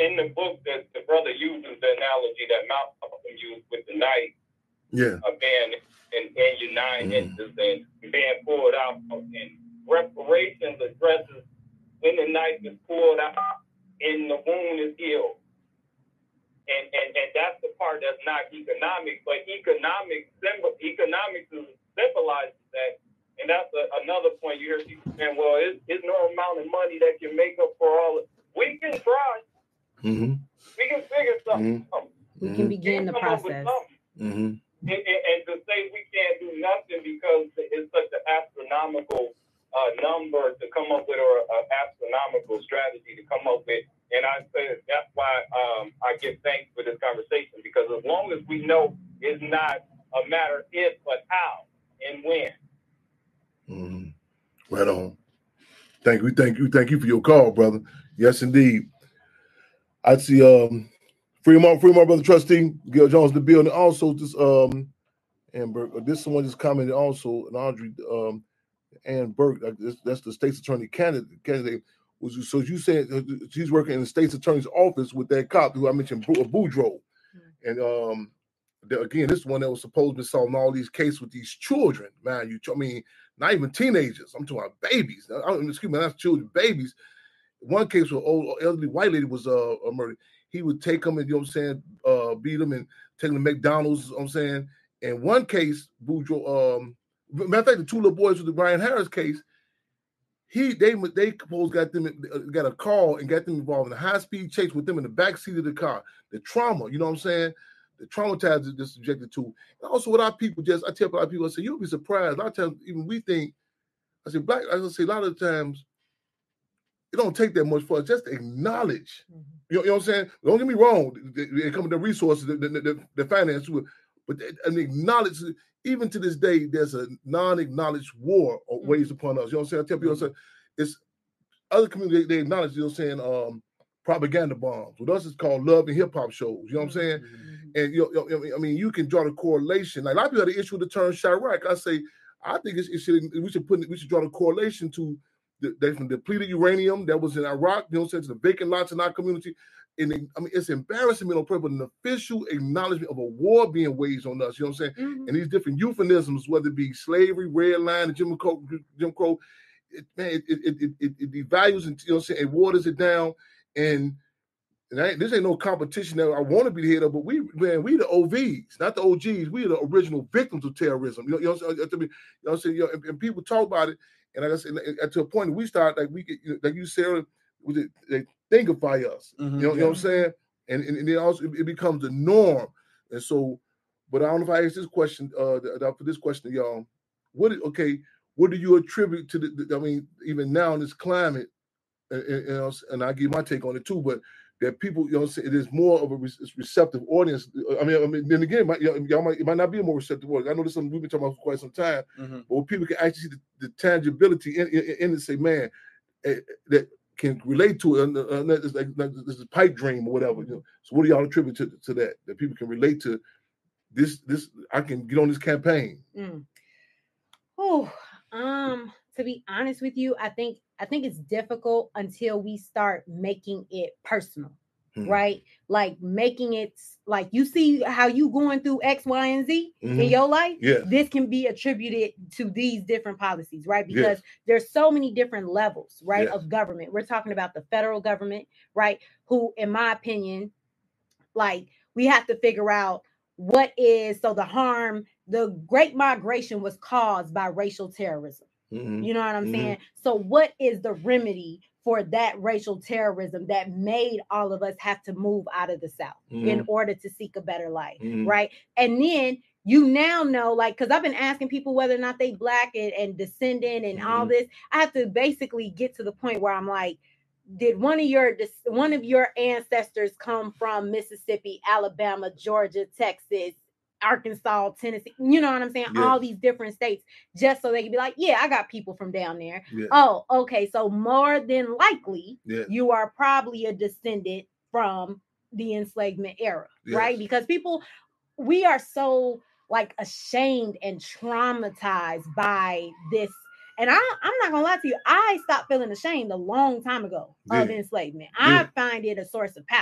in the book, that the brother uses the analogy that Malcolm used with the knife, being in your 9 inches and being pulled out, and reparations addresses when the knife is pulled out and the wound is healed. And that's the part that's not economic, but economics symbolizes that. And that's another point. You hear people saying, well, it's no amount of money that can make up for all of it. We can try. We can figure something out. We can begin the process. And to say we can't do nothing because it's such an astronomical number to come up with, or an astronomical strategy to come up with. And I say that's why I give thanks for this conversation, because as long as we know it's not a matter if, but how and when. Right on. Thank you for your call, brother. Yes, indeed. I see Fremont, brother trustee, Gil Jones in the building. Also, this Amber, this someone just commented also, and Audrey Ann Burke, that's the state's attorney candidate. So you said she's working in the state's attorney's office with that cop who I mentioned, Boudreaux. And again, this one that was supposed to be solving all these cases with these children, man. I mean, not even teenagers. I'm talking about babies. Excuse me, that's children, babies. One case where old elderly white lady was murdered. He would take them and, you know what I'm saying, beat them and take them to McDonald's, you know what I'm saying. In one case, Boudreaux, matter of fact, the two little boys with the Brian Harris case, they got a call and got them involved in a high-speed chase with them in the back seat of the car. The trauma, you know what I'm saying? The traumatized they're subjected to. And also what our people I tell a lot of people, I say, you'll be surprised. A lot of times, even we think, I say, a lot of times, it don't take that much for us just to acknowledge. You know what I'm saying? Don't get me wrong. They come with the resources, the finance, but acknowledge. Even to this day, there's a non-acknowledged war waged upon us. You know what I'm saying? I tell people, it's other communities, they acknowledge, you know what I'm saying, propaganda bombs. With us, it's called love and hip-hop shows. You know what I'm saying? And, I mean, you can draw the correlation. Like, a lot of people had the issue with the term Chirac. I say, I think we should draw the correlation to from depleted uranium that was in Iraq, you know what I'm saying, to the vacant lots in our community. And I mean, it's embarrassing, but an official acknowledgement of a war being waged on us, you know what I'm saying? And these different euphemisms, whether it be slavery, red line, and Jim Crow, it devalues and, you know what I'm saying, it waters it down. And this ain't no competition that I want to be the head of, but we the OVs, not the OGs. We are the original victims of terrorism. You know what I'm saying? And people talk about it, and like I said, to a point we start, like we get, like you said, they thinkify us. You know what I'm saying? And then also it becomes the norm. And so, but I don't know if I asked this question. For this question to y'all, what do you attribute to I mean, even now in this climate, and I give my take on it too, but that people, you know, it is more of a receptive audience. I mean, then again, it might not be a more receptive audience. I know this is something we've been talking about for quite some time, but when people can actually see the tangibility in it, say, man, that can relate to it, it's like this is a pipe dream or whatever. You know? So what do y'all attribute to that? That people can relate to this? I can get on this campaign. To be honest with you, I think it's difficult until we start making it personal, right? Like making it like, you see how you going through X, Y, and Z in your life. This can be attributed to these different policies, right? Because there's so many different levels, right, of government. We're talking about the federal government, right? Who, in my opinion, like, we have to figure out what is, so the Great Migration was caused by racial terrorism. You know what I'm saying? So what is the remedy for that racial terrorism that made all of us have to move out of the South in order to seek a better life, right? And then you now know, like, because I've been asking people whether or not they Black and descendant and all this. I have to basically get to the point where I'm like, did one of your ancestors come from Mississippi, Alabama, Georgia, Texas, Arkansas, Tennessee, you know what I'm saying? All these different states, just so they can be like, yeah, I got people from down there. Oh, okay. So more than likely, you are probably a descendant from the enslavement era, right? Because we are so like ashamed and traumatized by this. And I'm not gonna lie to you, I stopped feeling ashamed a long time ago of enslavement. I find it a source of power.